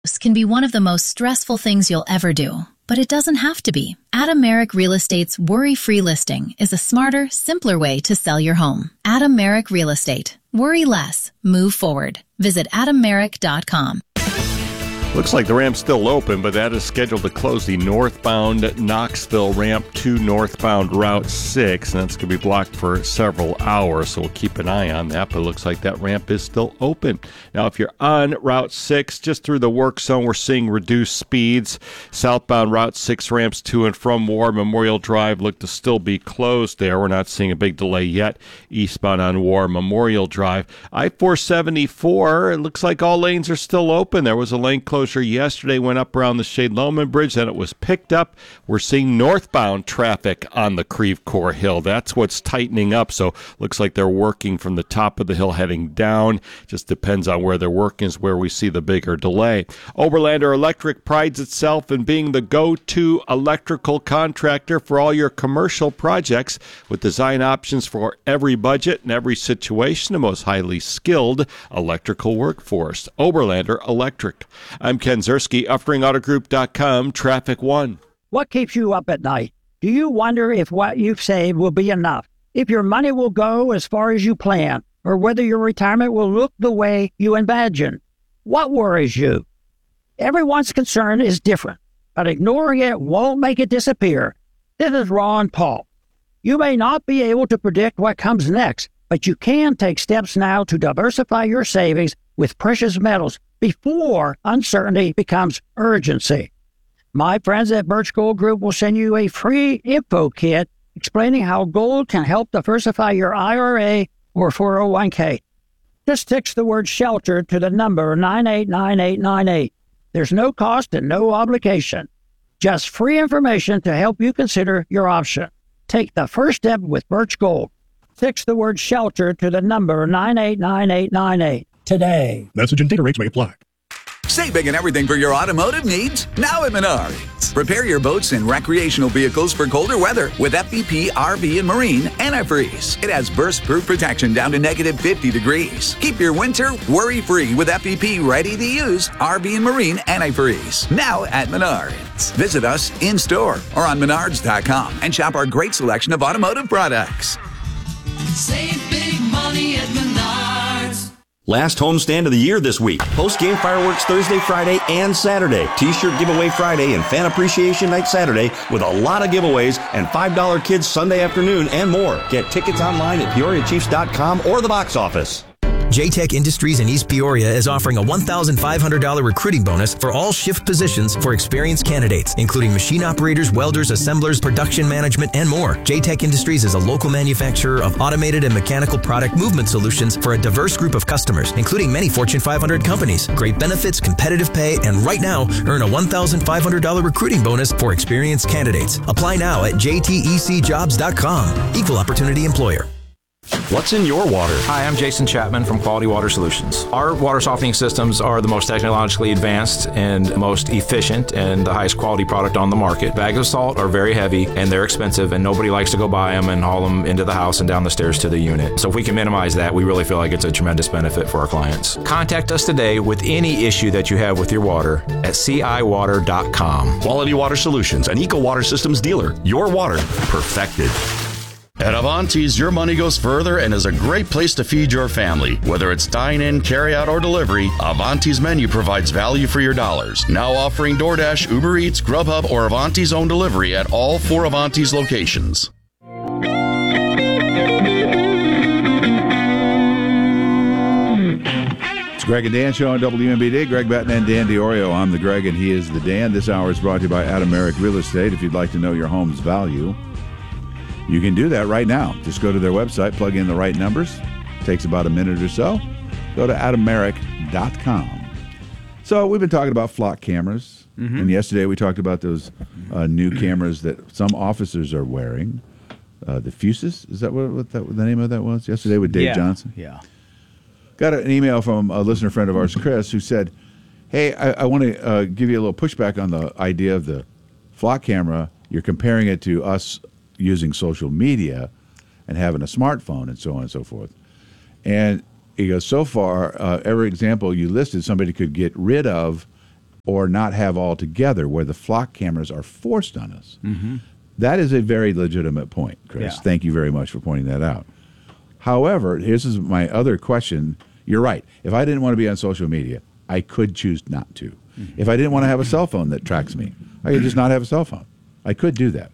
This can be one of the most stressful things you'll ever do, but it doesn't have to be. Adam Merrick Real Estate's worry-free listing is a smarter, simpler way to sell your home. Adam Merrick Real Estate. Worry less. Move forward. Visit adammerrick.com. Looks like the ramp's still open, but that is scheduled to close the northbound Knoxville ramp to northbound Route 6, and that's going to be blocked for several hours, so we'll keep an eye on that, but it looks like that ramp is still open. Now, if you're on Route 6, just through the work zone, we're seeing reduced speeds. Southbound Route 6 ramps to and from War Memorial Drive look to still be closed there. We're not seeing a big delay yet eastbound on War Memorial Drive. I-474, it looks like all lanes are still open. There was a lane closure yesterday, went up around the Shade-Loman Bridge, then it was picked up. We're seeing northbound traffic on the Creve Coeur Hill. That's what's tightening up, so looks like they're working from the top of the hill heading down. Just depends on where they're working is where we see the bigger delay. Oberlander Electric prides itself in being the go-to electrical contractor for all your commercial projects with design options for every budget and every situation, the most highly skilled electrical workforce. Oberlander Electric. I'm Ken Zerski, UpringAutoGroup.com, Traffic One. What keeps you up at night? Do you wonder if what you've saved will be enough? If your money will go as far as you plan? Or whether your retirement will look the way you imagine? What worries you? Everyone's concern is different, but ignoring it won't make it disappear. This is Ron Paul. You may not be able to predict what comes next, but you can take steps now to diversify your savings with precious metals before uncertainty becomes urgency. My friends at Birch Gold Group will send you a free info kit explaining how gold can help diversify your IRA or 401k. Just text the word SHELTER to the number 989898. There's no cost and no obligation. Just free information to help you consider your option. Take the first step with Birch Gold. Text the word SHELTER to the number 989898 today. Message and data rates may apply. Save big and everything for your automotive needs now at Menards. Prepare your boats and recreational vehicles for colder weather with FVP RV and Marine Antifreeze. It has burst-proof protection down to negative 50 degrees. Keep your winter worry-free with FVP ready-to-use RV and Marine Antifreeze. Now at Menards. Visit us in-store or on Menards.com and shop our great selection of automotive products. Save big money at Menards. Last homestand of the year this week. Post-game fireworks Thursday, Friday, and Saturday. T-shirt giveaway Friday and fan appreciation night Saturday with a lot of giveaways and $5 kids Sunday afternoon and more. Get tickets online at PeoriaChiefs.com or the box office. JTech Industries in East Peoria is offering a $1,500 recruiting bonus for all shift positions for experienced candidates, including machine operators, welders, assemblers, production management, and more. JTech Industries is a local manufacturer of automated and mechanical product movement solutions for a diverse group of customers, including many Fortune 500 companies. Great benefits, competitive pay, and right now, earn a $1,500 recruiting bonus for experienced candidates. Apply now at jtecjobs.com. Equal opportunity employer. What's in your water? Hi, I'm Jason Chapman from Quality Water Solutions. Our water softening systems are the most technologically advanced and most efficient and the highest quality product on the market. Bags of salt are very heavy and they're expensive and nobody likes to go buy them and haul them into the house and down the stairs to the unit. So if we can minimize that, we really feel like it's a tremendous benefit for our clients. Contact us today with any issue that you have with your water at ciwater.com. Quality Water Solutions, an Eco Water Systems dealer. Your water perfected. At Avanti's, your money goes further and is a great place to feed your family. Whether it's dine-in, carry-out, or delivery, Avanti's menu provides value for your dollars. Now offering DoorDash, Uber Eats, Grubhub, or Avanti's own delivery at all 4 Avanti's locations. It's Greg and Dan show on WMBD. Greg Batten and Dan DiOrio. I'm the Greg and he is the Dan. This hour is brought to you by Adam Merrick Real Estate. If you'd like to know your home's value, you can do that right now. Just go to their website, plug in the right numbers. Takes about a minute or so. Go to adammerrick.com. So we've been talking about flock cameras. Mm-hmm. And yesterday we talked about those new cameras that some officers are wearing. The Fusus, is that what the name of that was? Yesterday with Dave Johnson? Yeah. Got an email from a listener friend of ours, Chris, who said, hey, I want to give you a little pushback on the idea of the flock camera. You're comparing it to us using social media and having a smartphone and so on and so forth. And he goes, so far, every example you listed, somebody could get rid of or not have altogether, where the flock cameras are forced on us. Mm-hmm. That is a very legitimate point, Chris. Yeah. Thank you very much for pointing that out. However, here's my other question. You're right. If I didn't want to be on social media, I could choose not to. If I didn't want to have a cell phone that tracks me, I could just not have a cell phone. I could do that.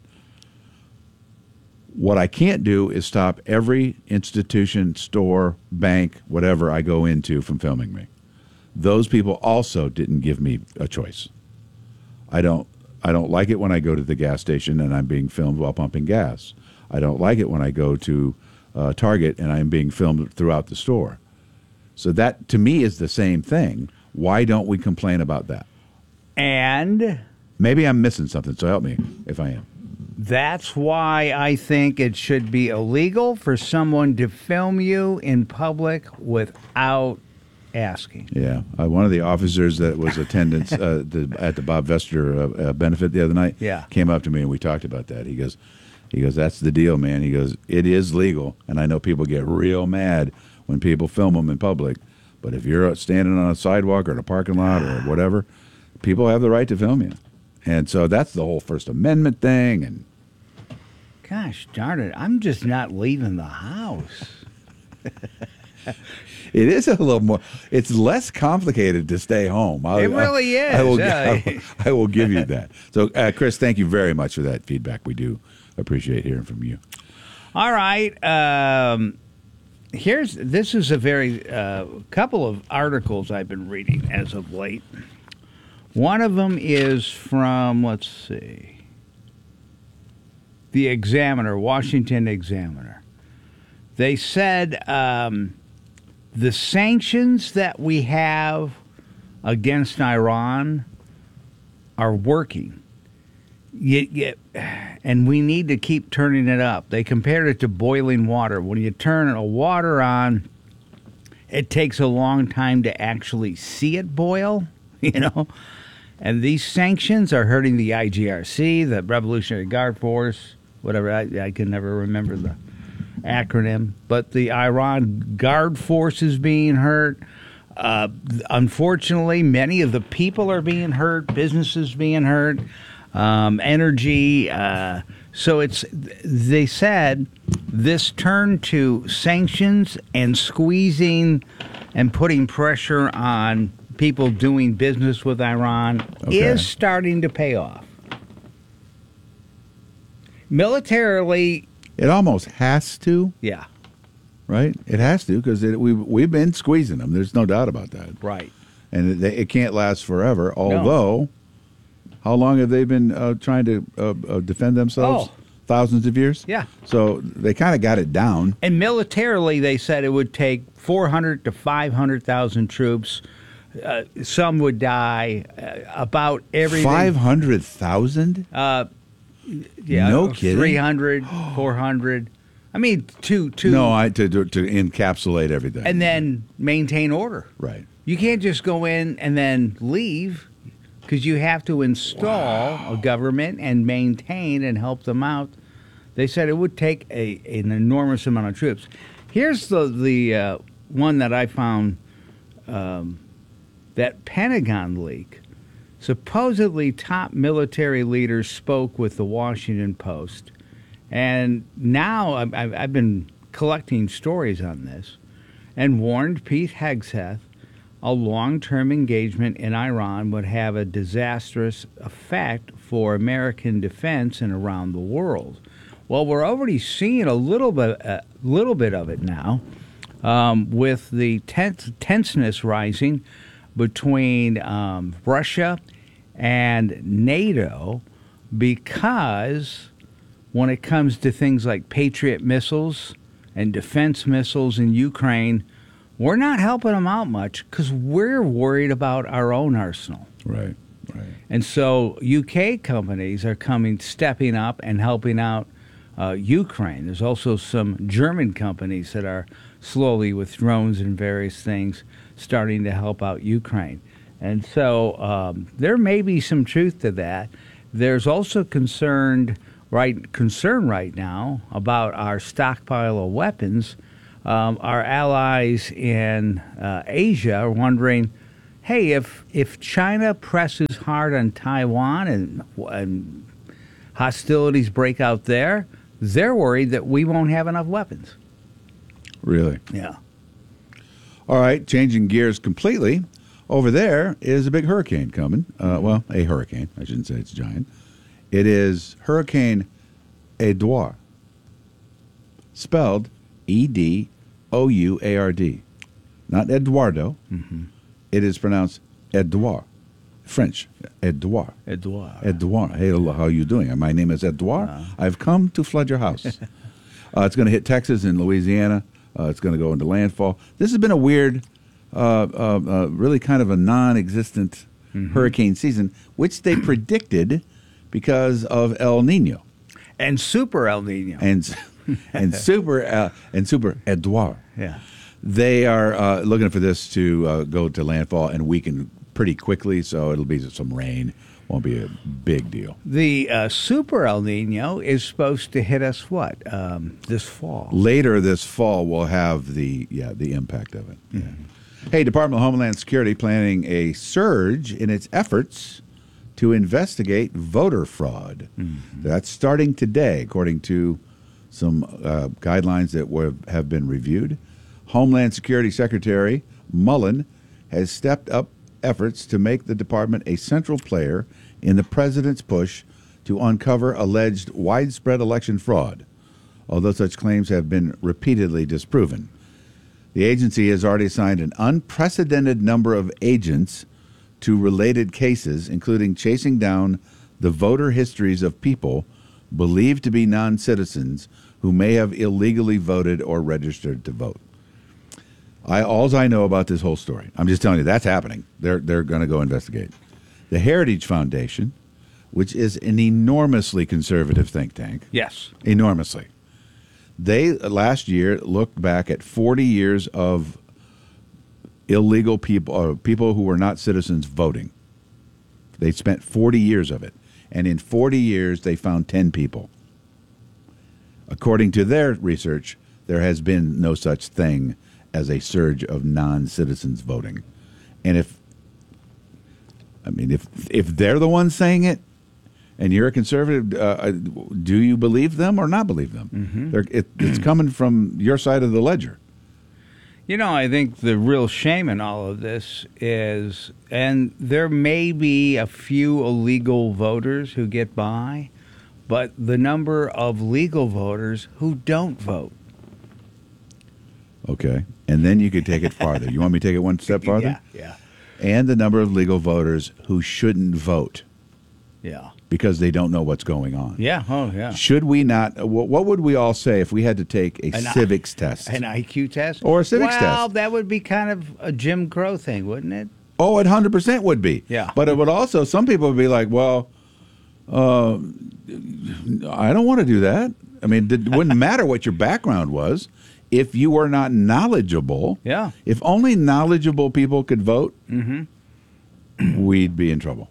What I can't do is stop every institution, store, bank, whatever I go into from filming me. Those people also didn't give me a choice. I don't like it when I go to the gas station and I'm being filmed while pumping gas. I don't like it when I go to Target and I'm being filmed throughout the store. So that, to me, is the same thing. Why don't we complain about that? And maybe I'm missing something, so help me if I am. That's why I think it should be illegal for someone to film you in public without asking. Yeah. One of the officers that was attendance at the Bob Vester benefit the other night came up to me and we talked about that. He goes, that's the deal, man. He goes, it is legal, and I know people get real mad when people film them in public. But if you're standing on a sidewalk or in a parking lot or whatever, people have the right to film you. And so that's the whole First Amendment thing. And gosh darn it, I'm just not leaving the house. It is a little more. It's less complicated to stay home. It really is. I will give you that. So, Chris, thank you very much for that feedback. We do appreciate hearing from you. All right. This is a very couple of articles I've been reading as of late. One of them is from, let's see, the Examiner, Washington Examiner. They said the sanctions that we have against Iran are working. And we need to keep turning it up. They compared it to boiling water. When you turn a water on, it takes a long time to actually see it boil, And these sanctions are hurting the IGRC, the Revolutionary Guard Force, whatever. I can never remember the acronym. But the Iran Guard Force is being hurt. Unfortunately, many of the people are being hurt, businesses being hurt. Energy. So they said this turn to sanctions and squeezing and putting pressure on people doing business with Iran is starting to pay off. Militarily, it almost has to. Yeah. Right? It has to, because we've been squeezing them. There's no doubt about that. Right. And it can't last forever, although... How long have they been trying to defend themselves? Thousands of years? Yeah. So they kind of got it down. And militarily, they said it would take 400 to 500,000 troops. Some would die. About everything. 500,000? Yeah. No kidding. 300, 400. I mean, two. No, to encapsulate everything. And then maintain order. Right. You can't just go in and then leave. Because you have to install a government and maintain and help them out. They said it would take an enormous amount of troops. Here's the one that I found, that Pentagon leak. Supposedly, top military leaders spoke with the Washington Post. And now I've been collecting stories on this and warned Pete Hegseth a long-term engagement in Iran would have a disastrous effect for American defense and around the world. Well, we're already seeing a little bit of it now, with the tenseness rising between Russia and NATO, because when it comes to things like Patriot missiles and defense missiles in Ukraine, we're not helping them out much because we're worried about our own arsenal. Right. And so UK companies are stepping up and helping out Ukraine. There's also some German companies that are slowly, with drones and various things, starting to help out Ukraine. And so there may be some truth to that. There's also concern right now about our stockpile of weapons. Our allies in Asia are wondering, hey, if China presses hard on Taiwan and hostilities break out there, they're worried that we won't have enough weapons. Really? Yeah. All right, changing gears completely. Over there is a big hurricane coming. Well, a hurricane. I shouldn't say it's giant. It is Hurricane Edouard, spelled Edouard, not Eduardo. Mm-hmm. It is pronounced Edouard, French. Edouard. Edouard. Hey, how are you doing? My name is Edouard. I've come to flood your house. It's going to hit Texas and Louisiana. It's going to go into landfall. This has been a weird, really kind of a non-existent hurricane season, which they predicted because of El Nino and Super El Nino and Super Edouard. Yeah, they are looking for this to go to landfall and weaken pretty quickly. So it'll be some rain. Won't be a big deal. The Super El Nino is supposed to hit us this fall. Later this fall, we'll have the impact of it. Mm-hmm. Yeah. Hey, Department of Homeland Security planning a surge in its efforts to investigate voter fraud. Mm-hmm. That's starting today, according to some guidelines that have been reviewed. Homeland Security Secretary Mullen has stepped up efforts to make the department a central player in the president's push to uncover alleged widespread election fraud, although such claims have been repeatedly disproven. The agency has already assigned an unprecedented number of agents to related cases, including chasing down the voter histories of people believed to be non-citizens who may have illegally voted or registered to vote. All I know about this whole story, I'm just telling you, that's happening. They're going to go investigate. The Heritage Foundation, which is an enormously conservative think tank. Yes. Enormously. They, last year, looked back at 40 years of illegal people, people who were not citizens voting. They spent 40 years of it. And in 40 years, they found 10 people. According to their research, there has been no such thing as a surge of non-citizens voting. And if they're the ones saying it, and you're a conservative, do you believe them or not believe them? Mm-hmm. It's coming from your side of the ledger. You know, I think the real shame in all of this is, and there may be a few illegal voters who get by, but the number of legal voters who don't vote. Okay. And then you could take it farther. You want me to take it one step farther? Yeah. And the number of legal voters who shouldn't vote. Yeah. Because they don't know what's going on. Yeah. Oh, yeah. Should we not? What would we all say if we had to take a civics test? An IQ test? Or a civics test? Well, that would be kind of a Jim Crow thing, wouldn't it? Oh, it 100% would be. Yeah. But it would also, some people would be like, well, I don't want to do that. I mean, it wouldn't matter what your background was. If you were not knowledgeable, if only knowledgeable people could vote, we'd be in trouble.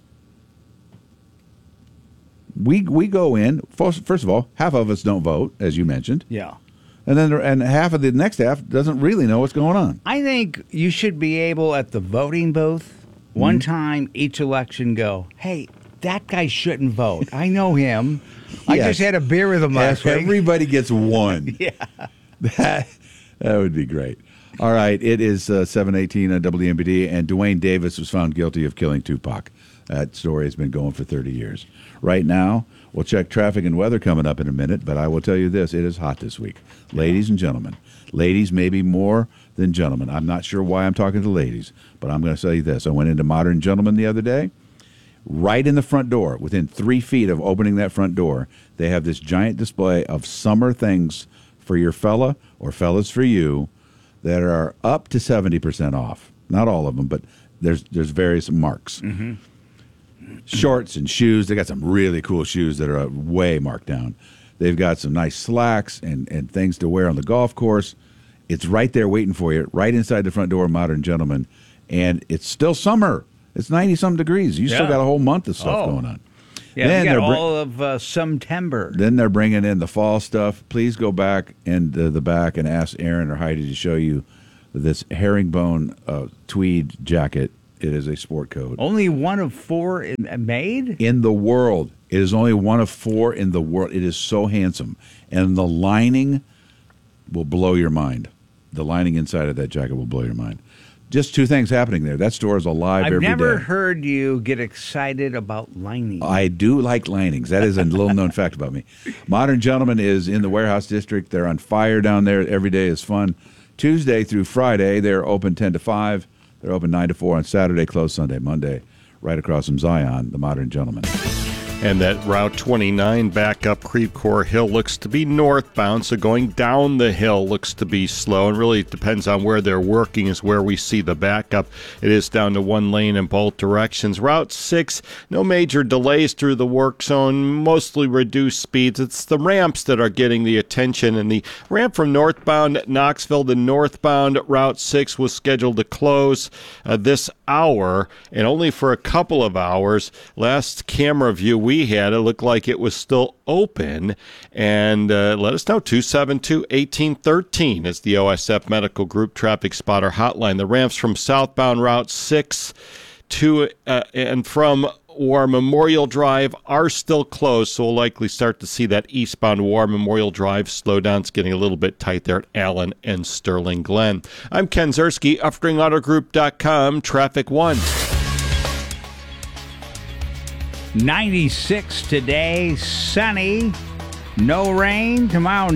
We go in, first of all, half of us don't vote, as you mentioned. Yeah. And half of the next half doesn't really know what's going on. I think you should be able at the voting booth, one time each election, go, hey, that guy shouldn't vote. I know him. I just had a beer with him last week. Everybody gets one. Yeah. That would be great. All right, it is 7:18 on WMBD, and Dwayne Davis was found guilty of killing Tupac. That story has been going for 30 years. Right now, we'll check traffic and weather coming up in a minute, but I will tell you this, it is hot this week. Ladies and gentlemen. Ladies maybe more than gentlemen. I'm not sure why I'm talking to ladies, but I'm going to tell you this. I went into Modern Gentleman the other day. Right in the front door, within 3 feet of opening that front door, they have this giant display of summer things for your fella or fellas for you that are up to 70% off. Not all of them, but there's various marks. Mm-hmm. Shorts and shoes. They got some really cool shoes that are way marked down. They've got some nice slacks and things to wear on the golf course. It's right there waiting for you, right inside the front door of Modern Gentleman. And it's still summer. It's 90-some degrees. You still got a whole month of stuff going on. Yeah, then we got all of September. Then they're bringing in the fall stuff. Please go back into the back and ask Aaron or Heidi to show you this herringbone tweed jacket. It is a sport coat. Only one of 4 made? In the world. It is only one of 4 in the world. It is so handsome. And the lining will blow your mind. The lining inside of that jacket will blow your mind. Just 2 things happening there. That store is alive every day. I've never heard you get excited about lining. I do like linings. That is a little-known fact about me. Modern Gentleman is in the warehouse district. They're on fire down there. Every day is fun. Tuesday through Friday, they're open 10 to 5. They're open 9 to 4 on Saturday, closed Sunday, Monday, right across from Zion, the Modern Gentleman. And that Route 29 back up Creve Coeur Hill looks to be northbound, so going down the hill looks to be slow, and really depends on where they're working is where we see the backup. It is down to 1 lane in both directions. Route 6, no major delays through the work zone, mostly reduced speeds. It's the ramps that are getting the attention, and the ramp from northbound Knoxville to northbound Route 6 was scheduled to close this hour, and only for a couple of hours. Last camera view we had, it looked like it was still open. And let us know, 272-1813 is the OSF Medical Group Traffic Spotter hotline. The ramps from southbound Route 6 to and from War Memorial Drive are still closed, so we'll likely start to see that eastbound War Memorial Drive slow down. It's getting a little bit tight there at Allen and Sterling Glen. I'm Ken Zerski, UpstringAutoGroup.com, Traffic 1. 96 today, sunny, no rain. Tomorrow,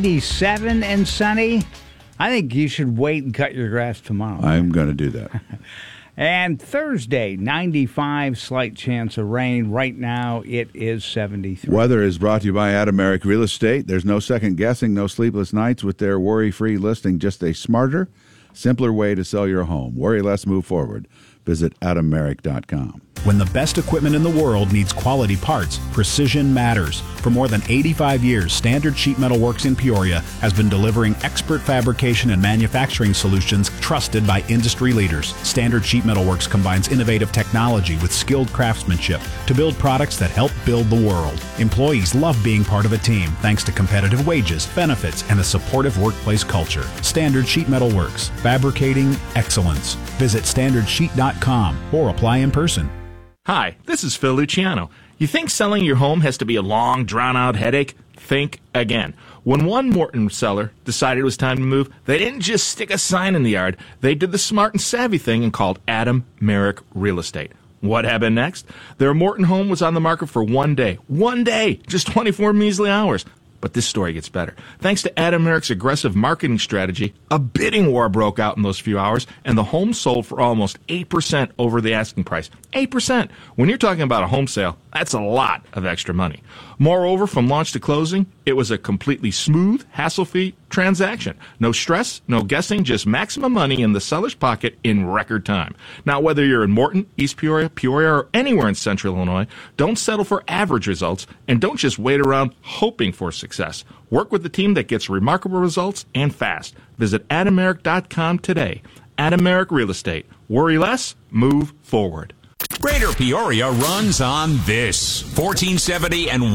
97 and sunny. I think you should wait and cut your grass tomorrow. I'm going to do that. And Thursday, 95, slight chance of rain. Right now, it is 73. Weather is brought to you by Adam Merrick Real Estate. There's no second guessing, no sleepless nights with their worry-free listing. Just a smarter, simpler way to sell your home. Worry less, move forward. Visit AdamMerrick.com. When the best equipment in the world needs quality parts, precision matters. For more than 85 years, Standard Sheet Metal Works in Peoria has been delivering expert fabrication and manufacturing solutions trusted by industry leaders. Standard Sheet Metal Works combines innovative technology with skilled craftsmanship to build products that help build the world. Employees love being part of a team thanks to competitive wages, benefits, and a supportive workplace culture. Standard Sheet Metal Works, fabricating excellence. Visit StandardSheet.com or apply in person. Hi, this is Phil Luciano. You think selling your home has to be a long, drawn-out headache? Think again. When one Morton seller decided it was time to move, they didn't just stick a sign in the yard. They did the smart and savvy thing and called Adam Merrick Real Estate. What happened next? Their Morton home was on the market for 1 day. 1 day! Just 24 measly hours. But this story gets better. Thanks to Adam Merrick's aggressive marketing strategy, a bidding war broke out in those few hours, and the home sold for almost 8% over the asking price. 8%! When you're talking about a home sale, that's a lot of extra money. Moreover, from launch to closing, it was a completely smooth, hassle-free transaction. No stress, no guessing, just maximum money in the seller's pocket in record time. Now, whether you're in Morton, East Peoria, Peoria, or anywhere in Central Illinois, don't settle for average results, and don't just wait around hoping for success. Work with the team that gets remarkable results and fast. Visit AdamMerrick.com today. Adam Merrick Real Estate. Worry less, move forward. Greater Peoria runs on this 1470 and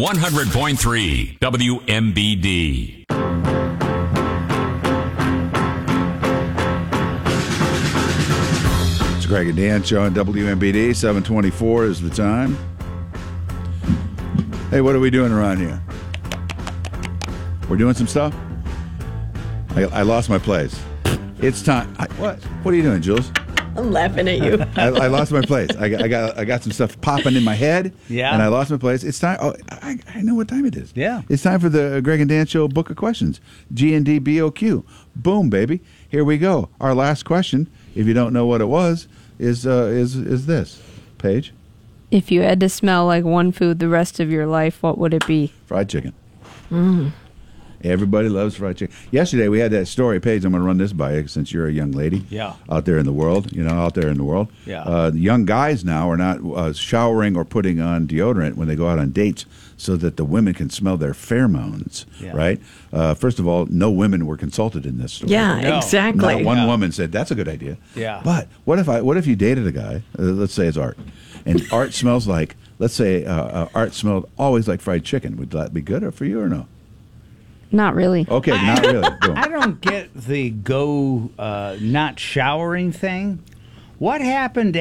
100.3 WMBD. It's Greg and Dan show on WMBD. 724 is the time. Hey, what are we doing around here? We're doing some stuff? I lost my place. It's time. What are you doing, Jules? I'm laughing at you. I lost my place. I got some stuff popping in my head. Yeah. And I lost my place. It's time. Oh, I know what time it is. Yeah. It's time for the Greg and Dan Show Book of Questions. G&D BOQ. Boom, baby. Here we go. Our last question, if you don't know what it was, is this. Paige? If you had to smell like one food the rest of your life, what would it be? Fried chicken. Everybody loves fried chicken. Yesterday we had that story, Paige. I'm going to run this by you since you're a young lady. Yeah. Out there in the world, Yeah. Young guys now are not showering or putting on deodorant when they go out on dates so that the women can smell their pheromones, right? First of all, no women were consulted in this story. Yeah, no. Exactly. Not one woman said, that's a good idea. Yeah. But what if you dated a guy, let's say it's Art, and Art smells like, let's say Art smelled always like fried chicken. Would that be good for you or no? Not really. Okay, not really. Boom. I don't get the not showering thing, What happened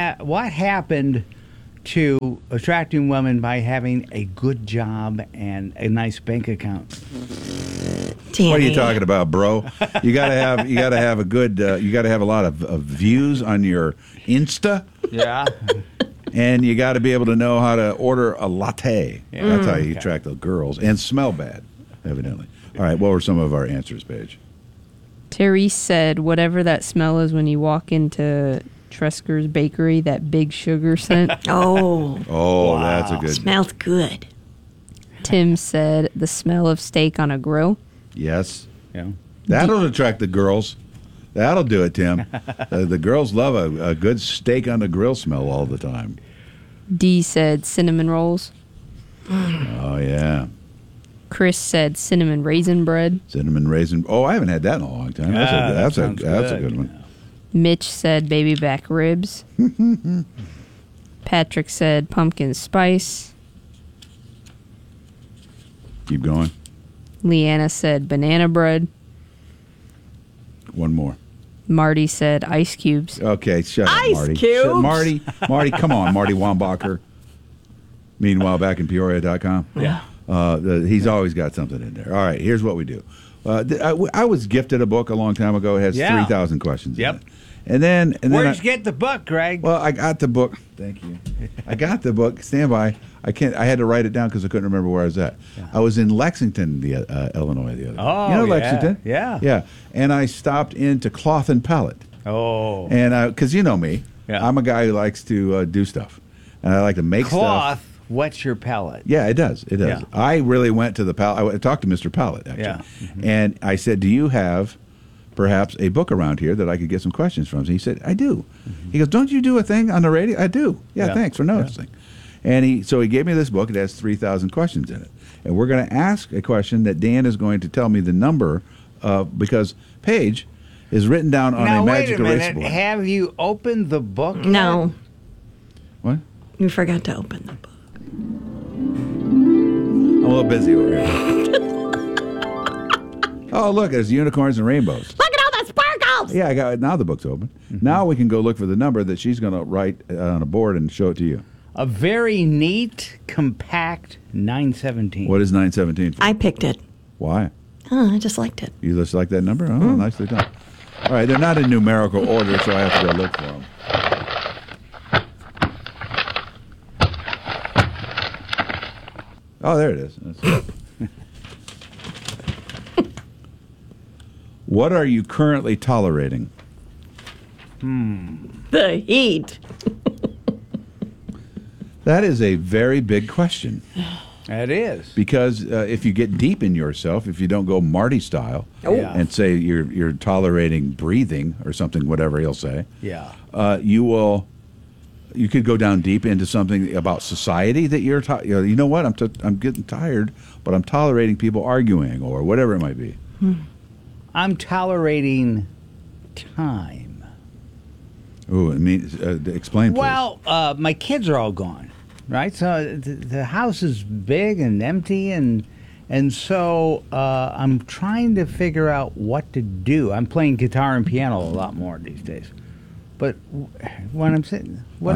to attracting women by having a good job and a nice bank account? What are you talking about, bro? You gotta have a good. You gotta have a lot of views on your Insta. Yeah. And you got to be able to know how to order a latte. Yeah. That's how you attract the girls. And smell bad, evidently. All right, what were some of our answers, Paige? Therese said, whatever that smell is when you walk into Tresker's Bakery, that big sugar scent. Oh, wow. That's a good. Smells good. Tim said, the smell of steak on a grill. Yes. Yeah. That'll attract the girls. That'll do it, Tim. The girls love a good steak on the grill smell all the time. Dee said cinnamon rolls. Oh, yeah. Chris said cinnamon raisin bread. Cinnamon raisin. Oh, I haven't had that in a long time. That's a good one. Mitch said baby back ribs. Patrick said pumpkin spice. Keep going. Leanna said banana bread. One more. Marty said ice cubes. Okay, shut up, Ice Marty. cubes? Marty, come on, Marty Wambacher. Meanwhile, back in Peoria.com. Yeah. He's always got something in there. All right, here's what we do. I was gifted a book a long time ago. It has 3,000 questions in it. And then Where'd you get the book, Greg? Well, I got the book. Thank you. I got the book. Stand by. I had to write it down because I couldn't remember where I was at. Yeah. I was in Lexington, Illinois, the other day. Oh, you know yeah. Lexington? Yeah. Yeah. And I stopped into Cloth and Pellet. Oh. And because you know me, Yeah. I'm a guy who likes to do stuff, and I like to make Cloth stuff. wets your palate. Yeah, it does. It does. Yeah. I really went to the Pallet. I talked to Mr. Pallet actually, Yeah. and I said, "Do you have perhaps a book around here that I could get some questions from?" And he said, "I do." He goes, "Don't you do a thing on the radio?" I do. Yeah. Thanks for noticing. And so he gave me this book. It has 3,000 questions in it, and we're going to ask a question that Dan is going to tell me the number of, because Paige is written down on Now, a wait magic a erase minute. board. Have you opened the book yet? No. What? You forgot to open the book. I'm a little busy over here. Oh, look, there's unicorns and rainbows. Look at all the sparkles! Yeah, I got now the book's open. Now we can go look for the number that she's going to write on a board and show it to you. A very neat, compact 917. What is 917 for? I picked it. Why? Oh, I just liked it. You just like that number? Oh, nicely done. All right, they're not in numerical order, so I have to go look for them. Oh, there it is. What are you currently tolerating? The heat. That is a very big question. That is. Because if you get deep in yourself, if you don't go Marty style and say you're tolerating breathing or something, whatever he'll say, you could go down deep into something about society that you know what, I'm getting tired, but I'm tolerating people arguing or whatever it might be. I'm tolerating time. Ooh, explain, please. Well, my kids are all gone, right? So the house is big and empty, and so I'm trying to figure out what to do. I'm playing guitar and piano a lot more these days. But when I'm sitting, I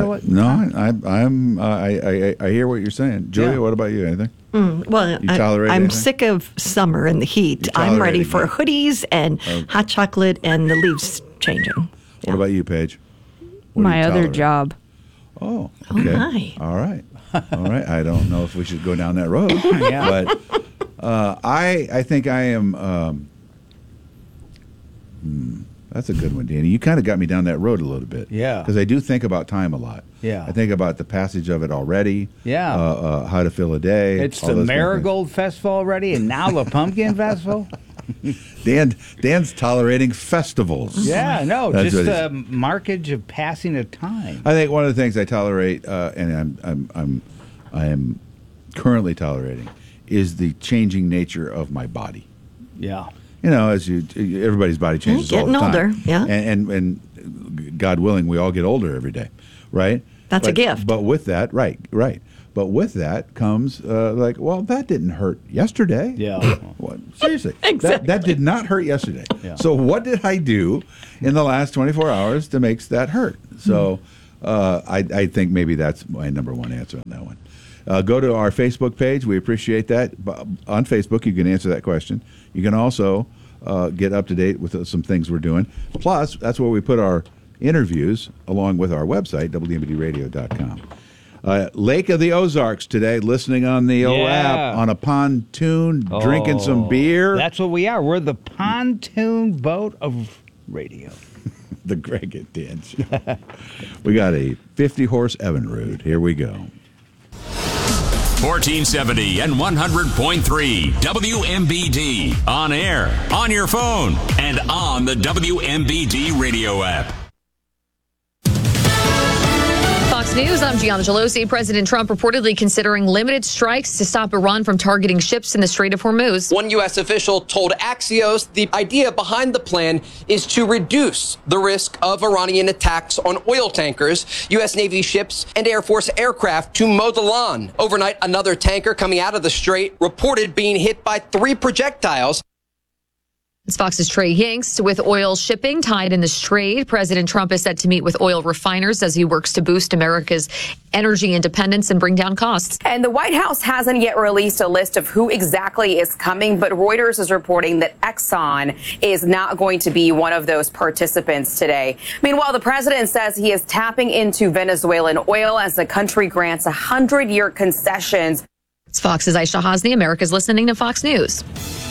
hear what you're saying, Julia. Yeah. What about you? Anything? Well, You tolerate I'm anything? sick of summer and the heat. You're I'm ready tolerating for it. hoodies and hot chocolate and the leaves changing. What about you, Paige? What do My you other tolerate? job. Oh, Oh, okay. my. All right. All right. I don't know if we should go down that road. Yeah. But I think I am. That's a good one, Danny. You kind of got me down that road a little bit. Yeah. Because I do think about time a lot. Yeah. I think about the passage of it already. Yeah. How to fill a day. It's all the those kind of Marigold Festival already, and now the Pumpkin Festival. things. Dan's tolerating festivals. Yeah, no, That's just what it a markage of passing of time. I think one of the things I tolerate, and I am currently tolerating, is the changing nature of my body. Yeah. You know, everybody's body changes all the Getting time. older, yeah. And God willing, we all get older every day, right? That's a gift. But with that, right. But with that comes that didn't hurt yesterday. Yeah. What? Seriously. Exactly. That did not hurt yesterday. Yeah. So what did I do in the last 24 hours to make that hurt? So I think maybe that's my number one answer on that one. Go to our Facebook page. We appreciate that. On Facebook, you can answer that question. You can also get up to date with some things we're doing. Plus, that's where we put our interviews along with our website, WMBDradio.com. Lake of the Ozarks today, listening on the app on a pontoon, drinking some beer. That's what we are. We're the pontoon boat of radio. The Greg and Dan Show. We got a 50-horse Evinrude. Here we go. 1470 and 100.3 WMBD. On air, on your phone, and on the WMBD radio app. Fox News, I'm Gianna Gelosi. President Trump reportedly considering limited strikes to stop Iran from targeting ships in the Strait of Hormuz. One U.S. official told Axios the idea behind the plan is to reduce the risk of Iranian attacks on oil tankers, U.S. Navy ships, and Air Force aircraft to mow the lawn. Overnight, another tanker coming out of the strait reported being hit by 3 projectiles. It's Fox's Trey Yanks. With oil shipping tied in the strait, President Trump is set to meet with oil refiners as he works to boost America's energy independence and bring down costs. And the White House hasn't yet released a list of who exactly is coming, but Reuters is reporting that Exxon is not going to be one of those participants today. Meanwhile, the president says he is tapping into Venezuelan oil as the country grants 100-year concessions. It's Fox's Aisha Hasni. America's listening to Fox News.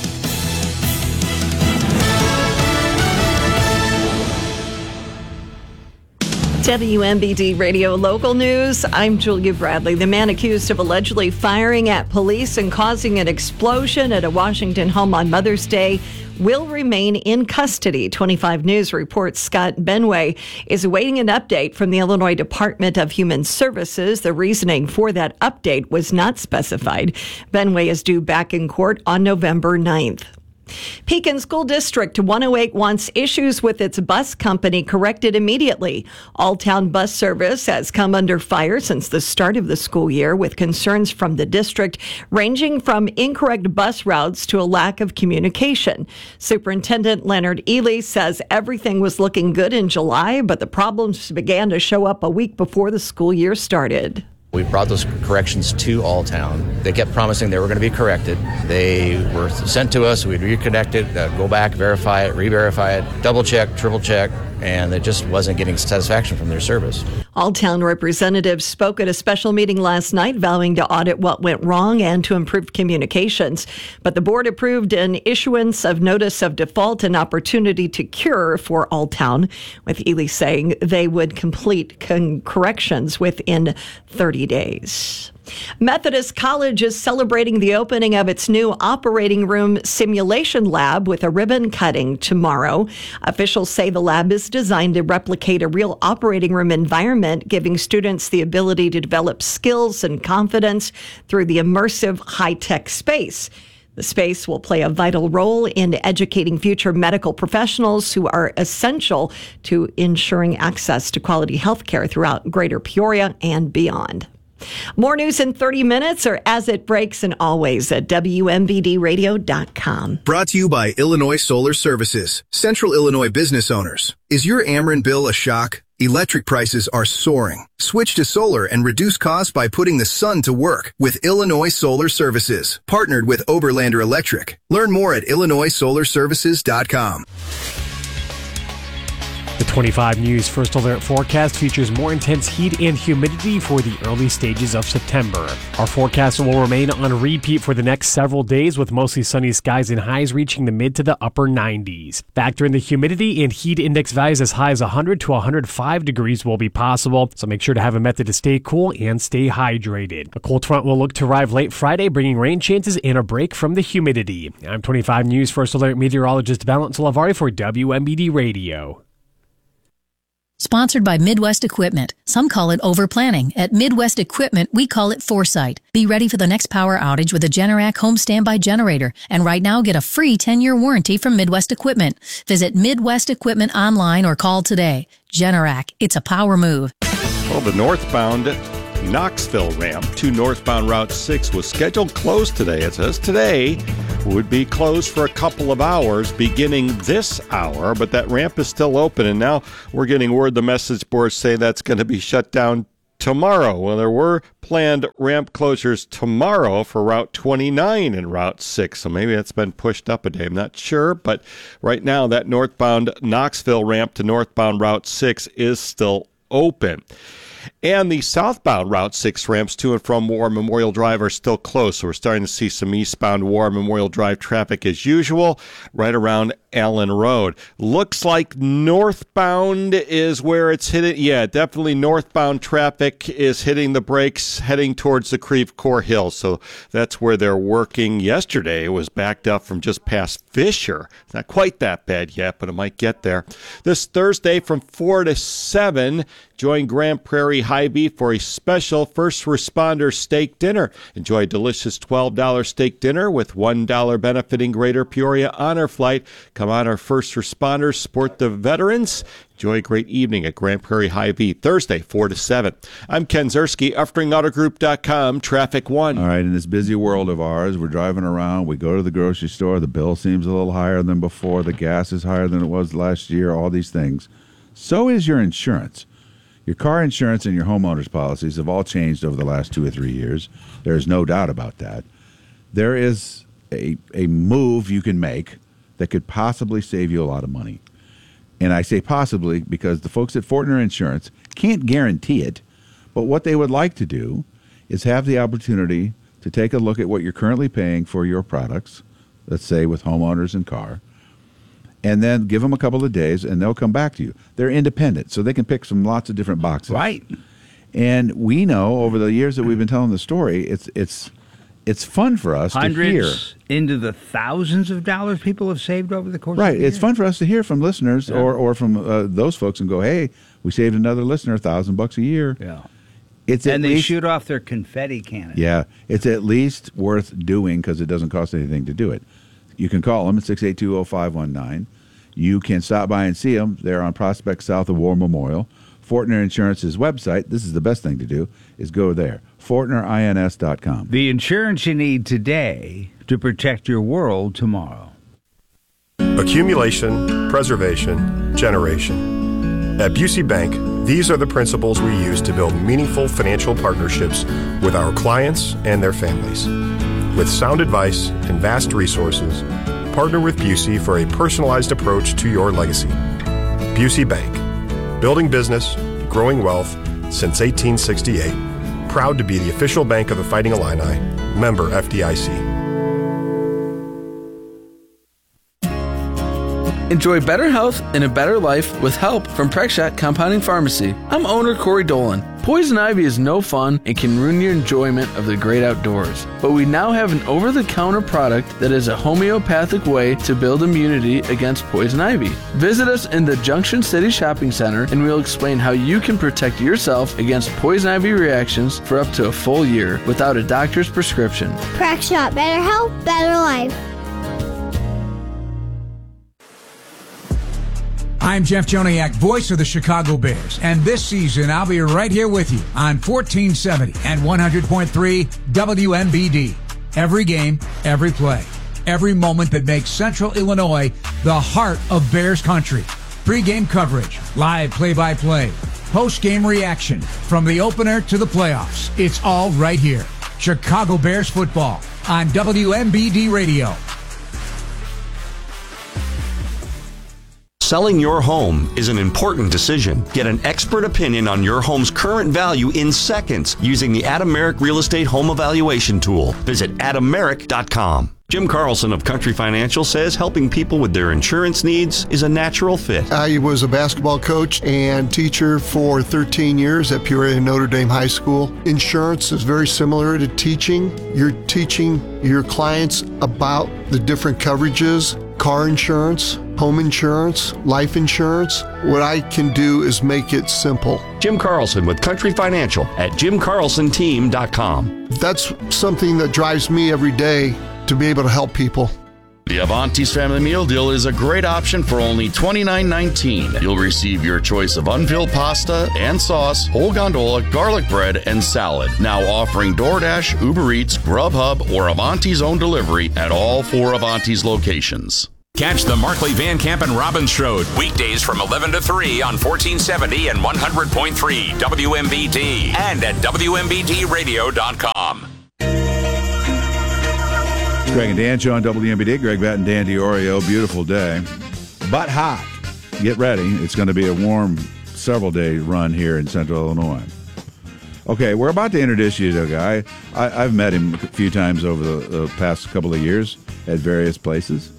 WMBD Radio Local News. I'm Julia Bradley. The man accused of allegedly firing at police and causing an explosion at a Washington home on Mother's Day will remain in custody. 25 News reports Scott Benway is awaiting an update from the Illinois Department of Human Services. The reasoning for that update was not specified. Benway is due back in court on November 9th. Pekin School District 108 wants issues with its bus company corrected immediately. All-town bus service has come under fire since the start of the school year, with concerns from the district ranging from incorrect bus routes to a lack of communication. Superintendent Leonard Ely says everything was looking good in July, but the problems began to show up a week before the school year started. We brought those corrections to Alltown. They kept promising they were going to be corrected. They were sent to us. We'd reconnect it, go back, verify it, re-verify it, double check, triple check, and it just wasn't getting satisfaction from their service. Alltown representatives spoke at a special meeting last night vowing to audit what went wrong and to improve communications. But the board approved an issuance of notice of default and opportunity to cure for Alltown, with Ely saying they would complete corrections within 30 days. Methodist College is celebrating the opening of its new operating room simulation lab with a ribbon cutting tomorrow. Officials say the lab is designed to replicate a real operating room environment, giving students the ability to develop skills and confidence through the immersive high-tech space. The space will play a vital role in educating future medical professionals who are essential to ensuring access to quality health care throughout Greater Peoria and beyond. More news in 30 minutes or as it breaks, and always at WMBDradio.com. Brought to you by Illinois Solar Services, Central Illinois business owners. Is your Ameren bill a shock? Electric prices are soaring. Switch to solar and reduce costs by putting the sun to work with Illinois Solar Services, partnered with Oberlander Electric. Learn more at IllinoisSolarServices.com. The 25 News First Alert forecast features more intense heat and humidity for the early stages of September. Our forecast will remain on repeat for the next several days, with mostly sunny skies and highs reaching the mid to the upper 90s. Factor in the humidity, and heat index values as high as 100 to 105 degrees will be possible, so make sure to have a method to stay cool and stay hydrated. A cold front will look to arrive late Friday, bringing rain chances and a break from the humidity. I'm 25 News First Alert meteorologist Valent Salavari for WMBD Radio. Sponsored by Midwest Equipment. Some call it overplanning. At Midwest Equipment, we call it foresight. Be ready for the next power outage with a Generac home standby generator. And right now, get a free 10-year warranty from Midwest Equipment. Visit Midwest Equipment online or call today. Generac, it's a power move. Well, the northbound Knoxville ramp to northbound Route 6 was scheduled closed today. It says today would be closed for a couple of hours beginning this hour, but that ramp is still open, and now we're getting word the message boards say that's going to be shut down tomorrow. Well, there were planned ramp closures tomorrow for Route 29 and Route 6, so maybe that's been pushed up a day. I'm not sure, but right now that northbound Knoxville ramp to northbound Route 6 is still open. And the southbound Route 6 ramps to and from War Memorial Drive are still closed, so we're starting to see some eastbound War Memorial Drive traffic as usual right around Allen Road. Looks like northbound is where it's hitting. Yeah, definitely northbound traffic is hitting the brakes heading towards the Creve Coeur Hills, so that's where they're working. Yesterday it was backed up from just past Fisher. It's not quite that bad yet, but it might get there. This Thursday from 4 to 7, join Grand Prairie Hy-Vee for a special first responder steak dinner. Enjoy a delicious $12 steak dinner with $1 benefiting Greater Peoria Honor Flight. Come on, our first responders, support the veterans. Enjoy a great evening at Grand Prairie Hy-Vee, Thursday, 4 to 7. I'm Ken Zerski, EffringAutoGroup.com, Traffic 1. All right, in this busy world of ours, we're driving around, we go to the grocery store, the bill seems a little higher than before, the gas is higher than it was last year, all these things. So is your insurance. Your car insurance and your homeowner's policies have all changed over the last 2 or 3 years. There's no doubt about that. There is a move you can make that could possibly save you a lot of money. And I say possibly because the folks at Fortner Insurance can't guarantee it, but what they would like to do is have the opportunity to take a look at what you're currently paying for your products, let's say with homeowners and car, and then give them a couple of days, and they'll come back to you. They're independent, so they can pick from lots of different boxes. Right. And we know over the years that we've been telling the story, it's fun for us to hear. Hundreds into the thousands of dollars people have saved over the course of the year. Right. It's fun for us to hear from listeners or from those folks and go, hey, we saved another listener $1,000 a year. Yeah. And they shoot off their confetti cannon. Yeah. It's at least worth doing because it doesn't cost anything to do it. You can call them at 682-0519. You can stop by and see them. They're on Prospect south of War Memorial. Fortner Insurance's website, this is the best thing to do, is go there. FortnerINS.com. The insurance you need today to protect your world tomorrow. Accumulation, preservation, generation. At Busey Bank, these are the principles we use to build meaningful financial partnerships with our clients and their families. With sound advice and vast resources, partner with Busey for a personalized approach to your legacy. Busey Bank, building business, growing wealth since 1868. Proud to be the official bank of the Fighting Illini. Member FDIC. Enjoy better health and a better life with help from Prexshot Compounding Pharmacy. I'm owner Corey Dolan. Poison ivy is no fun and can ruin your enjoyment of the great outdoors. But we now have an over-the-counter product that is a homeopathic way to build immunity against poison ivy. Visit us in the Junction City Shopping Center and we'll explain how you can protect yourself against poison ivy reactions for up to a full year without a doctor's prescription. Prexshot, better health, better life. I'm Jeff Joniak, voice of the Chicago Bears, and this season I'll be right here with you on 1470 and 100.3 WMBD. Every game, every play, every moment that makes Central Illinois the heart of Bears country. Pre-game coverage, live play-by-play, post-game reaction, from the opener to the playoffs. It's all right here. Chicago Bears football on WMBD Radio. Selling your home is an important decision. Get an expert opinion on your home's current value in seconds using the Adam Merrick Real Estate Home Evaluation Tool. Visit adammerrick.com. Jim Carlson of Country Financial says helping people with their insurance needs is a natural fit. I was a basketball coach and teacher for 13 years at Peoria Notre Dame High School. Insurance is very similar to teaching. You're teaching your clients about the different coverages, car insurance, home insurance, life insurance. What I can do is make it simple. Jim Carlson with Country Financial at jimcarlsonteam.com. That's something that drives me every day, to be able to help people. The Avanti's Family Meal Deal is a great option for only $29.19. You'll receive your choice of unfilled pasta and sauce, whole gondola, garlic bread, and salad. Now offering DoorDash, Uber Eats, Grubhub, or Avanti's own delivery at all 4 Avanti's locations. Catch the Markley, Van Camp, and Robbins Show weekdays from 11 to 3 on 1470 and 100.3 WMBD and at WMBDradio.com. Greg and Dan show on WMBD. Greg Batt and Dan Diorio. Beautiful day, but hot. Get ready. It's going to be a warm several-day run here in Central Illinois. Okay, we're about to introduce you to a guy. I've met him a few times over the past couple of years at various places.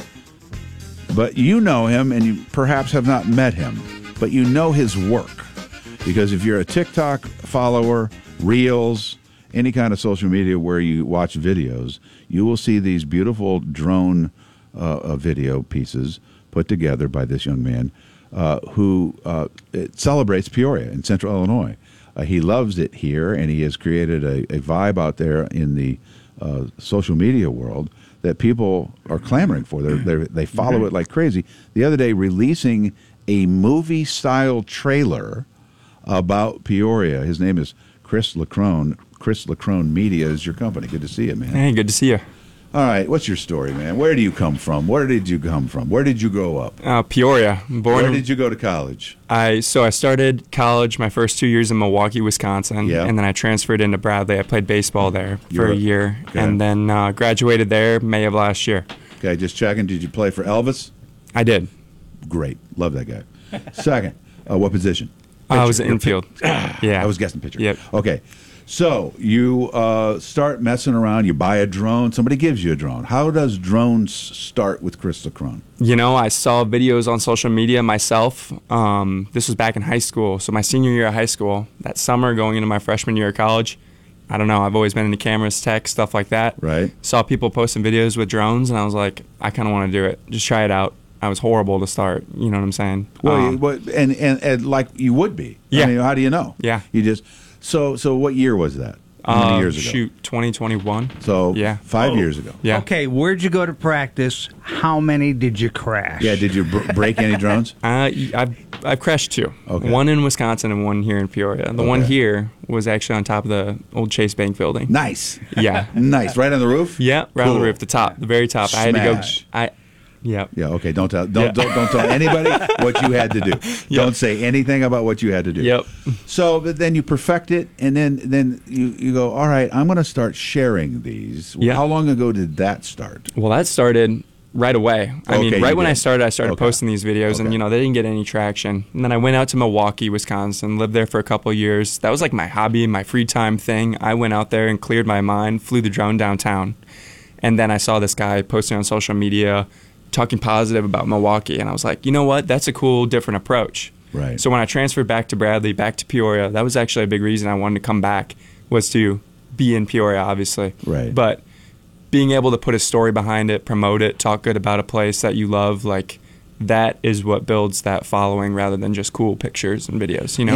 But you know him, and you perhaps have not met him, but you know his work. Because if you're a TikTok follower, Reels, any kind of social media where you watch videos, you will see these beautiful drone video pieces put together by this young man who it celebrates Peoria in Central Illinois. He loves it here, and he has created a vibe out there in the social media world that people are clamoring for. They follow it like crazy. The other day, releasing a movie-style trailer about Peoria. His name is Chris Lacrone. Chris Lacrone Media is your company. Good to see you, man. Hey, good to see you. All right, what's your story, man? Where do you come from? Where did you come from? Where did you grow up? Peoria. Where did you go to college? I started college my first 2 years in Milwaukee, Wisconsin, Yeah. and then I transferred into Bradley. I played baseball there for a year, okay. and then graduated there May of last year. Okay, just checking. Did you play for Elvis? I did. Great. Love that guy. Second, what position? I was infield. Yeah. I was guessing pitcher. Yep. Okay. So you start messing around. You buy a drone. Somebody gives you a drone. How does drones start with Chris Lacrone? You know, I saw videos on social media myself. This was back in high school. So my senior year of high school, that summer going into my freshman year of college, I don't know, I've always been into cameras, tech, stuff like that. Right. Saw people posting videos with drones, and I was like, I kind of want to do it. Just try it out. I was horrible to start. You know what I'm saying? Well, and like you would be. Yeah. I mean, how do you know? Yeah. You just so what year was that? How many years ago? Shoot, 2021. So yeah, 5 years ago. Yeah. Okay, where'd you go to practice? How many did you crash? Yeah, did you break any drones? I've crashed 2. Okay. One in Wisconsin and one here in Peoria. The one here was actually on top of the old Chase Bank building. Nice. Yeah. Nice. Right on the roof? Yeah, right on Cool. the roof, the top, the very top. Smash. I had to go. Yeah. Yeah. Okay. Don't tell anybody what you had to do. Don't say anything about what you had to do. Yep. So but then you perfect it, and then you go, all right, I'm going to start sharing these. Yeah. How long ago did that start? Well, that started right away. I mean, right when I started posting these videos, and they didn't get any traction. And then I went out to Milwaukee, Wisconsin, lived there for a couple of years. That was like my hobby, my free time thing. I went out there and cleared my mind, flew the drone downtown, and then I saw this guy posting on social media, talking positive about Milwaukee, and I was like, you know what? That's a cool, different approach. Right. So when I transferred back to Bradley, back to Peoria, that was actually a big reason I wanted to come back, was to be in Peoria, obviously. Right. But being able to put a story behind it, promote it, talk good about a place that you love, like that is what builds that following rather than just cool pictures and videos, you know?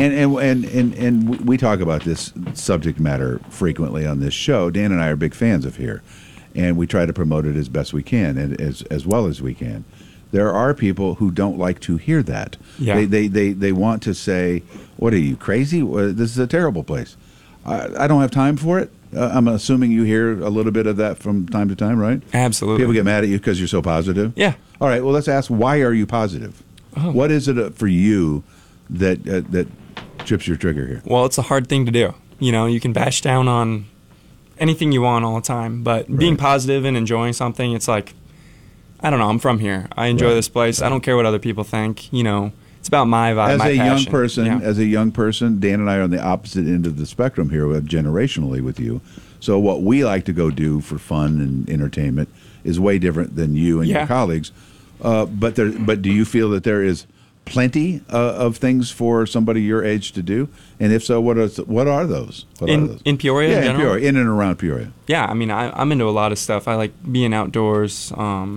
And we talk about this subject matter frequently on this show. Dan and I are big fans of here, and we try to promote it as best we can and as well as we can. There are people who don't like to hear that. Yeah. They want to say, what are you, crazy? This is a terrible place. I don't have time for it. I'm assuming you hear a little bit of that from time to time, right? Absolutely. People get mad at you because you're so positive? Yeah. All right, well, let's ask, why are you positive? Oh. What is it for you that trips your trigger here? Well, it's a hard thing to do. You know, you can bash down on anything you want all the time, but being positive and enjoying something, it's like, I don't know, I'm from here. I enjoy this place. I don't care what other people think. You know, it's about my vibe, my passion. As a young person, Dan and I are on the opposite end of the spectrum here, generationally with you. So what we like to go do for fun and entertainment is way different than you and your colleagues. But do you feel that there is plenty of things for somebody your age to do? And if so, what are those? In Peoria, yeah, in general? Peoria, in and around Peoria. Yeah, I mean, I'm into a lot of stuff. I like being outdoors.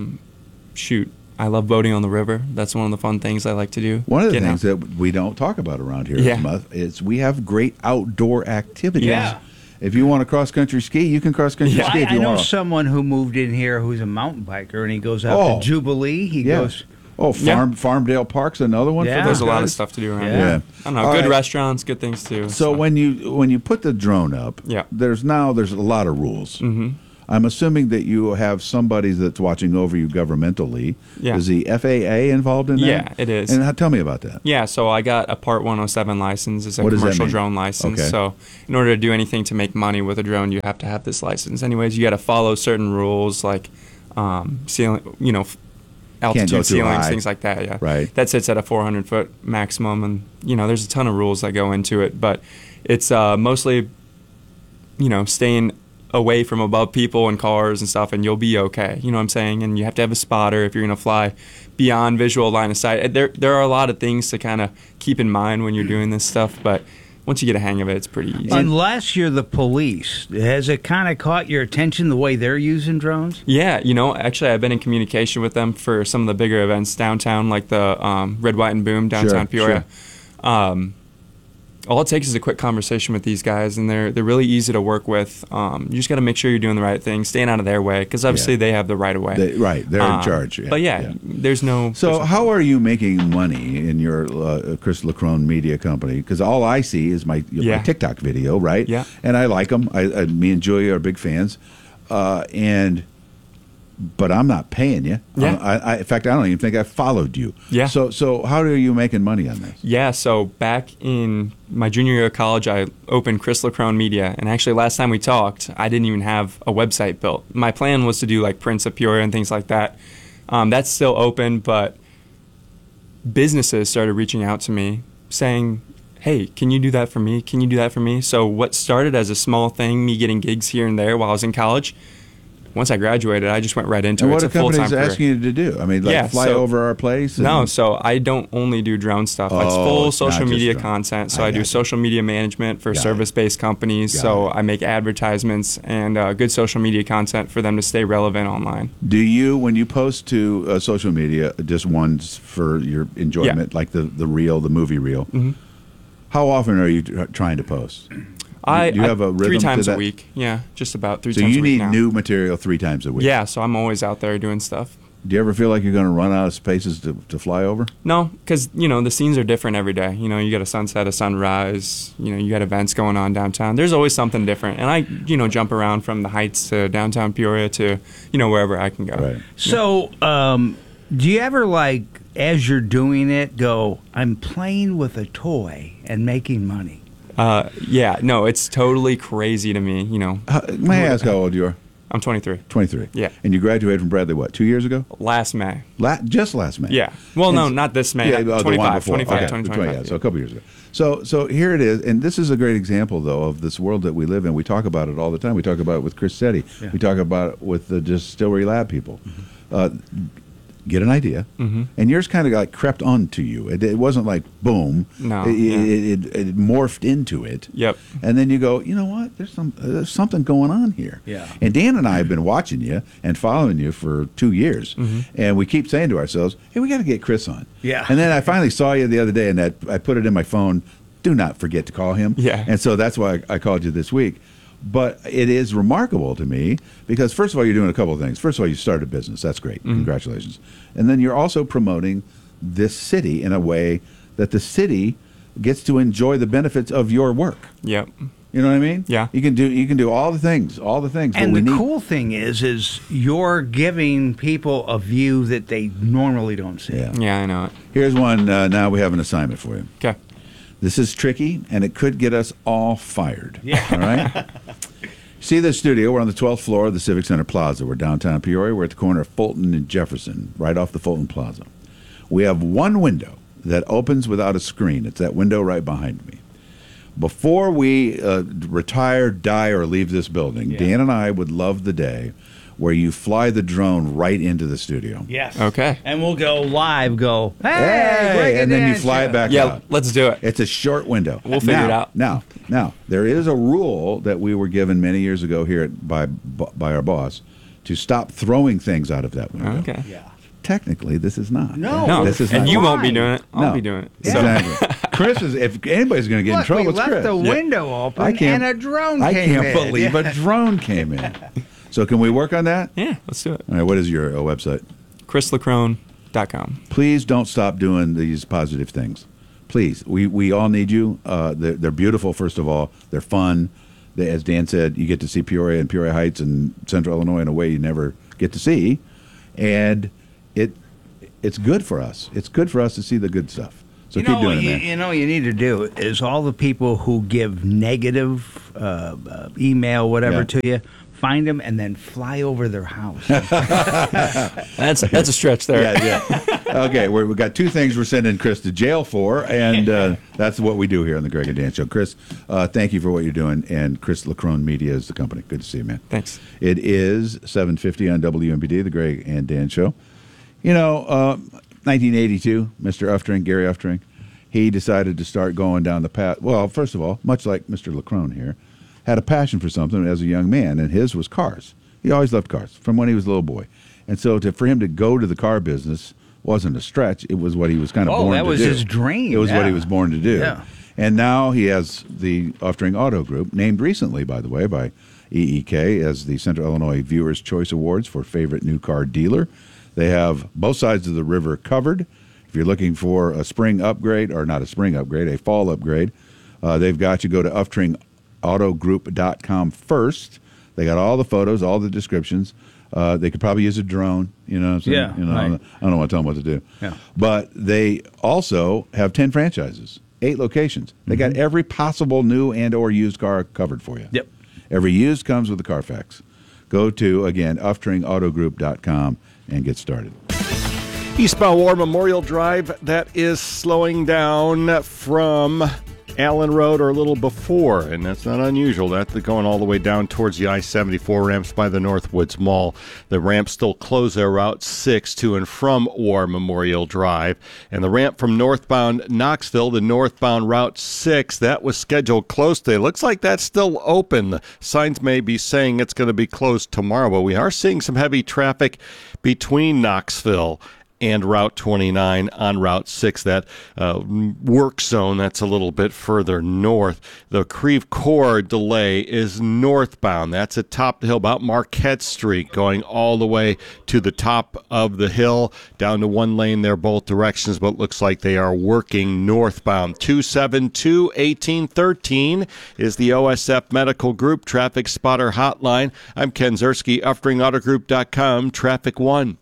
I love boating on the river. That's one of the fun things I like to do. One of the things that we don't talk about around here is we have great outdoor activities. Yeah. If you want to cross-country ski, you can cross-country ski if you I know want. someone who moved in here who's a mountain biker, and he goes out to Jubilee. He goes... Oh, Farmdale Park's another one. Yeah. For There's a lot of stuff to do around Yeah. here. I don't know. All Good right. restaurants, good things too. So when you put the drone up, there's a lot of rules. Mm-hmm. I'm assuming that you have somebody that's watching over you governmentally. Yeah. Is the FAA involved in that? Yeah, it is. And tell me about that. Yeah, so I got a Part 107 license. It's a What does that commercial mean? drone license. Okay. So in order to do anything to make money with a drone, you have to have this license. Anyways, you got to follow certain rules like ceiling, altitude too ceilings, high. things like that. Yeah, Right. That sits at a 400-foot maximum, and there's a ton of rules that go into it. But it's mostly, staying away from above people and cars and stuff, and you'll be okay. You know what I'm saying? And you have to have a spotter if you're going to fly beyond visual line of sight. There are a lot of things to kind of keep in mind when you're doing this stuff, but once you get a hang of it, it's pretty easy. Unless you're the police, has it kind of caught your attention the way they're using drones? Yeah, actually, I've been in communication with them for some of the bigger events downtown, like the Red, White, and Boom downtown Peoria. All it takes is a quick conversation with these guys, and they're really easy to work with. You just got to make sure you're doing the right thing, staying out of their way, because obviously they have the right of way. They're in charge. Yeah, but there's no. So how are you making money in your Chris Lacrone media company? Because all I see is my TikTok video, right? Yeah. And I like them. Me and Julia are big fans, but I'm not paying you. Yeah. In fact, I don't even think I followed you. Yeah. So how are you making money on this? Yeah, so back in my junior year of college, I opened Chris Lacrone Media, and actually last time we talked, I didn't even have a website built. My plan was to do like Prince of Peoria and things like that. That's still open, but businesses started reaching out to me saying, hey, can you do that for me? Can you do that for me? So what started as a small thing, me getting gigs here and there while I was in college, once I graduated, I just went right into And it. what It's are a full-time companies career. asking you to do? I mean, fly over our place? No, so I don't only do drone stuff. It's full it's not social just media drone. content. So I do social media management for service-based companies. So I make advertisements and good social media content for them to stay relevant online. Do you, when you post to social media, just ones for your enjoyment, like the movie reel, how often are you trying to post? Do you have a rhythm 3 times to a that? week. Yeah, just about 3 So times a you week need now. new material 3 times a week? Yeah, so I'm always out there doing stuff. Do you ever feel like you're going to run out of spaces to fly over? No, because, the scenes are different every day. You got a sunset, a sunrise, you got events going on downtown. There's always something different. And I, jump around from the Heights to downtown Peoria to, wherever I can go. Right. So, do you ever, as you're doing it, go, I'm playing with a toy and making money? Yeah, no, it's totally crazy to me, May I ask how old you are? I'm 23. 23. Yeah. And you graduated from Bradley, 2 years ago? Last May. Just last May? Yeah. Well, no, not this May. Yeah, the one 25, before. 25, Okay, 2025. yeah, so a couple years ago. So here it is, and this is a great example, though, of this world that we live in. We talk about it all the time. We talk about it with Chris Setti. Yeah. We talk about it with the Distillery Lab people. Get an idea, and yours kind of crept onto you. It wasn't like boom. No, it morphed into it. Yep. And then you go, you know what? There's something going on here. Yeah. And Dan and I have been watching you and following you for 2 years, and we keep saying to ourselves, "Hey, we got to get Chris on." Yeah. And then I finally saw you the other day, and I put it in my phone. Do not forget to call him. Yeah. And so that's why I called you this week. But it is remarkable to me because, first of all, you're doing a couple of things. First of all, you started a business. That's great. Congratulations. And then you're also promoting this city in a way that the city gets to enjoy the benefits of your work. Yep. You know what I mean? Yeah. You can do all the things. And the cool thing is you're giving people a view that they normally don't see. Yeah, I know it. Here's one. Now we have an assignment for you. Okay. This is tricky, and it could get us all fired. Yeah. All right? See the studio. We're on the 12th floor of the Civic Center Plaza. We're downtown Peoria. We're at the corner of Fulton and Jefferson, right off the Fulton Plaza. We have one window that opens without a screen. It's that window right behind me. Before we retire, die, or leave this building, Dan and I would love the day where you fly the drone right into the studio. Yes. Okay. And we'll go live, hey Greg and then you fly it back out. Yeah, let's do it. It's a short window. We'll figure it out. Now, there is a rule that we were given many years ago here by our boss to stop throwing things out of that window. Okay. Yeah. Technically, this is not. No. This is and not. you won't be doing it. I'll No. be doing it. Exactly. Chris is. If anybody's going to get in trouble, we it's left Chris. the window open and a drone came in. I can't believe a drone came in. So can we work on that? Yeah, let's do it. All right, what is your website? ChrisLacrone.com. Please don't stop doing these positive things. Please, we all need you. They're beautiful, first of all. They're fun. As Dan said, you get to see Peoria and Peoria Heights and Central Illinois in a way you never get to see. And it's good for us. It's good for us to see the good stuff. So keep doing it, man. You know what you need to do is all the people who give negative email, whatever, to you, find them and then fly over their house. That's a stretch there. Yeah. Okay, we've got two things we're sending Chris to jail for, and that's what we do here on the Greg and Dan Show. Chris, thank you for what you're doing, and Chris Lacrone Media is the company. Good to see you, man. Thanks. It is 7:50 on WMBD, the Greg and Dan Show. You know, 1982, Mr. Uftring, Gary Uftring, he decided to start going down the path. Well, first of all, much like Mr. Lacrone here, had a passion for something as a young man, and his was cars. He always loved cars from when he was a little boy. And so for him to go to the car business wasn't a stretch. It was what he was kind of born to do. Oh, that was his dream. It was what he was born to do. Yeah. And now he has the Uftring Auto Group, named recently, by the way, by EEK as the Central Illinois Viewers' Choice Awards for Favorite New Car Dealer. They have both sides of the river covered. If you're looking for a spring upgrade, or not a spring upgrade, a fall upgrade, they've got you. Go to UftringAutogroup.com first. They got all the photos, all the descriptions. They could probably use a drone, you know what I'm saying? Yeah, you know, right. I don't want to tell them what to do. Yeah. But they also have 10 franchises, 8 locations. They got every possible new and or used car covered for you. Yep. Every used comes with the Carfax. Go to, again, UftringAutogroup.com and get started. Eastbound War Memorial Drive, that is slowing down from Allen Road or a little before, and that's not unusual. That's going all the way down towards the I-74 ramps by the Northwoods Mall. The ramps still close there, Route 6 to and from War Memorial Drive. And the ramp from northbound Knoxville to northbound Route 6, that was scheduled closed today. Looks like that's still open. The signs may be saying it's going to be closed tomorrow, but we are seeing some heavy traffic between Knoxville and Route 29 on Route 6, that work zone that's a little bit further north. The Creve Coeur delay is northbound. That's at top of the hill, about Marquette Street, going all the way to the top of the hill, down to one lane there both directions, but looks like they are working northbound. 272-1813 is the OSF Medical Group Traffic Spotter Hotline. I'm Ken Zerski, UftringAutogroup.com, Traffic 1.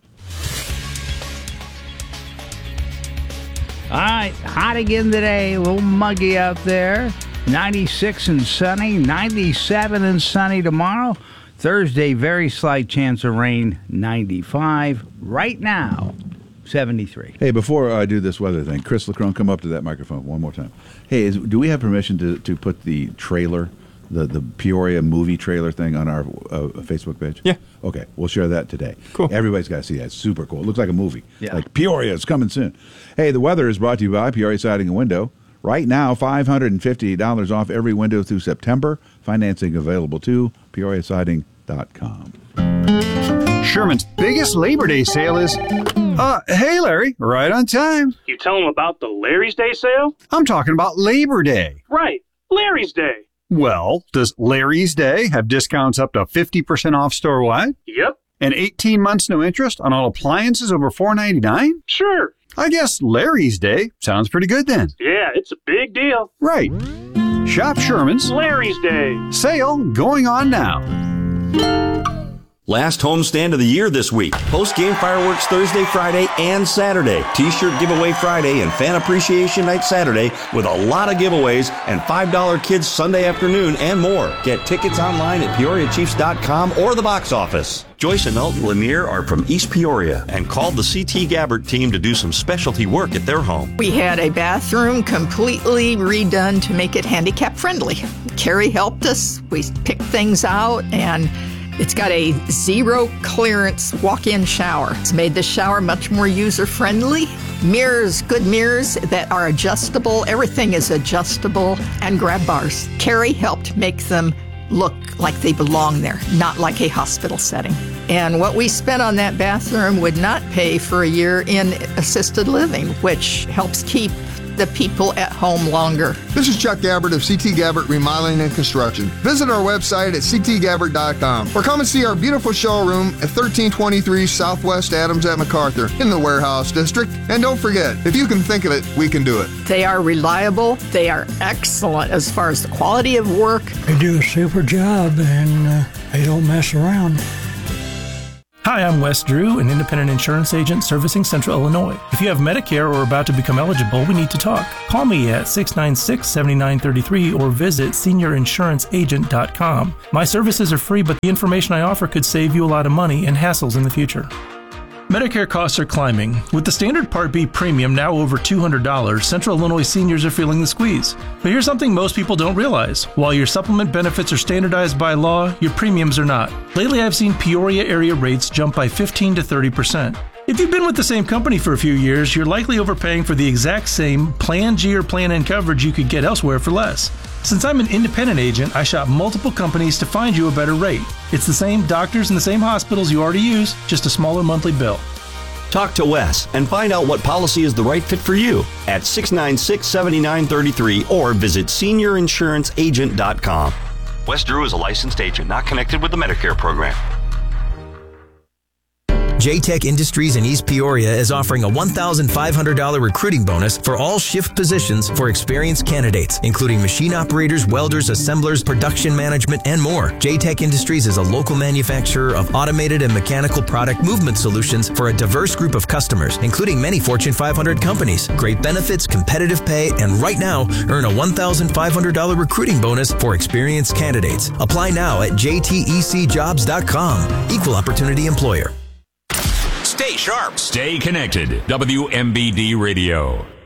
All right, hot again today, a little muggy out there. 96 and sunny, 97 and sunny tomorrow. Thursday, very slight chance of rain, 95. Right now, 73. Hey, before I do this weather thing, Chris Lacrone, come up to that microphone one more time. Hey, do we have permission to put the trailer, the Peoria movie trailer thing on our Facebook page? Yeah. Okay, we'll share that today. Cool. Everybody's got to see that. It's super cool. It looks like a movie. Yeah. Like Peoria is coming soon. Hey, the weather is brought to you by Peoria Siding and Window. Right now, $550 off every window through September. Financing available too. PeoriaSiding.com. Sherman's biggest Labor Day sale is... hey, Larry, right on time. You tell them about the Larry's Day sale? I'm talking about Labor Day. Right, Larry's Day. Well, does Larry's Day have discounts up to 50% off store-wide? Yep. And 18 months no interest on all appliances over $4.99? Sure. I guess Larry's Day sounds pretty good then. Yeah, it's a big deal. Right. Shop Sherman's Larry's Day. Sale going on now. Last homestand of the year this week. Post-game fireworks Thursday, Friday, and Saturday. T-shirt giveaway Friday and Fan Appreciation Night Saturday with a lot of giveaways and $5 kids Sunday afternoon and more. Get tickets online at PeoriaChiefs.com or the box office. Joyce and Elton Lanier are from East Peoria and called the C.T. Gabbert team to do some specialty work at their home. We had a bathroom completely redone to make it handicap friendly. Carrie helped us. We picked things out, and it's got a zero clearance walk-in shower. It's made the shower much more user-friendly. Mirrors, good mirrors that are adjustable. Everything is adjustable, and grab bars. Carrie helped make them look like they belong there, not like a hospital setting. And what we spent on that bathroom would not pay for a year in assisted living, which helps keep the people at home longer. This is Chuck Gabbard of CT Gabbard Remodeling and Construction. Visit our website at ctgabbard.com or come and see our beautiful showroom at 1323 Southwest Adams at MacArthur in the Warehouse District. And don't forget, if you can think of it, we can do it. They are reliable. They are excellent as far as the quality of work. They do a super job and they don't mess around. Hi, I'm Wes Drew, an independent insurance agent servicing Central Illinois. If you have Medicare or are about to become eligible, we need to talk. Call me at 696-7933 or visit seniorinsuranceagent.com. My services are free, but the information I offer could save you a lot of money and hassles in the future. Medicare costs are climbing. With the standard Part B premium now over $200, Central Illinois seniors are feeling the squeeze. But here's something most people don't realize. While your supplement benefits are standardized by law, your premiums are not. Lately, I've seen Peoria area rates jump by 15 to 30%. If you've been with the same company for a few years, you're likely overpaying for the exact same Plan G or Plan N coverage you could get elsewhere for less. Since I'm an independent agent, I shop multiple companies to find you a better rate. It's the same doctors and the same hospitals you already use, just a smaller monthly bill. Talk to Wes and find out what policy is the right fit for you at 696-7933 or visit seniorinsuranceagent.com. Wes Drew is a licensed agent not connected with the Medicare program. J-Tech Industries in East Peoria is offering a $1,500 recruiting bonus for all shift positions for experienced candidates, including machine operators, welders, assemblers, production management, and more. J-Tech Industries is a local manufacturer of automated and mechanical product movement solutions for a diverse group of customers, including many Fortune 500 companies. Great benefits, competitive pay, and right now, earn a $1,500 recruiting bonus for experienced candidates. Apply now at jtecjobs.com. Equal opportunity employer. Stay sharp. Stay connected. WMBD Radio.